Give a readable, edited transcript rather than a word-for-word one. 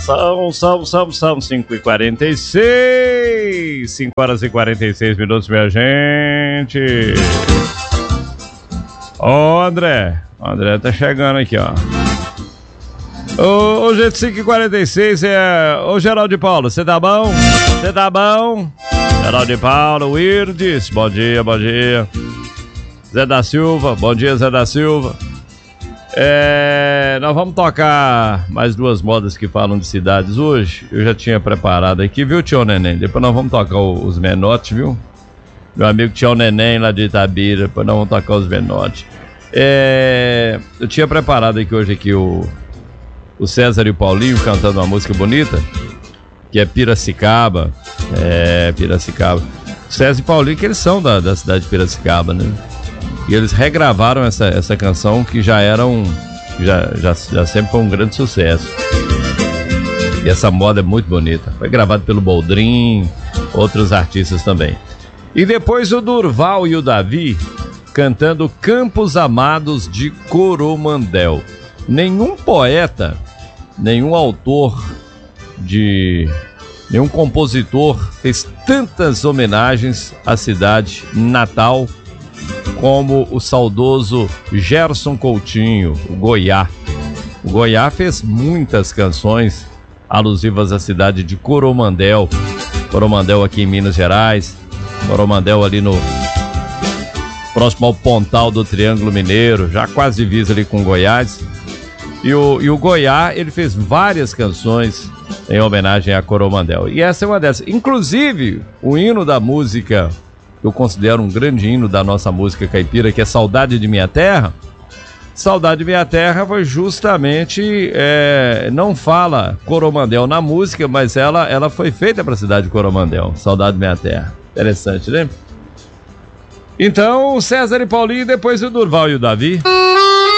São 5h46. 5h46, minha gente. Ô, André. O André tá chegando aqui, ó. Ô, gente, 5h46 Ô, Geraldo Paulo, você tá bom? Você tá bom? Geraldo Paulo, Wirdes, bom dia. Zé da Silva, bom dia, Zé da Silva. Nós vamos tocar mais duas modas que falam de cidades hoje. Eu já tinha preparado aqui, viu, tio Neném? Depois nós vamos tocar os menotes, viu? Meu amigo tio Neném lá de Itabira, depois nós vamos tocar os menotes. Eu tinha preparado aqui hoje o César e o Paulinho cantando uma música bonita, que é Piracicaba. Piracicaba. César e Paulinho, que eles são da cidade de Piracicaba, né? E eles regravaram essa canção que já sempre foi um grande sucesso. E essa moda é muito bonita. Foi gravado pelo Boldrin, outros artistas também. E depois o Durval e o Davi cantando Campos Amados de Coromandel. Nenhum poeta, nenhum autor, nenhum compositor fez tantas homenagens à cidade natal como o saudoso Gerson Coutinho, o Goiá. O Goiá fez muitas canções alusivas à cidade de Coromandel. Coromandel aqui em Minas Gerais, Coromandel ali próximo ao Pontal do Triângulo Mineiro, já quase divisa ali com Goiás. E o Goiá, ele fez várias canções em homenagem a Coromandel. E essa é uma dessas. Inclusive, o hino da música, eu considero um grande hino da nossa música caipira, que é Saudade de Minha Terra. Saudade de Minha Terra foi justamente, não fala Coromandel na música, mas ela foi feita para a cidade de Coromandel, Saudade de Minha Terra. Interessante, né? Então, o César e Paulinho, depois o Durval e o Davi.